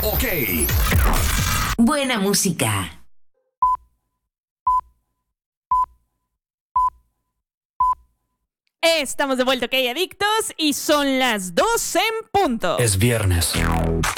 Ok. Buena música. Estamos de vuelta, ok, adictos, y son las 2 en punto. Es viernes.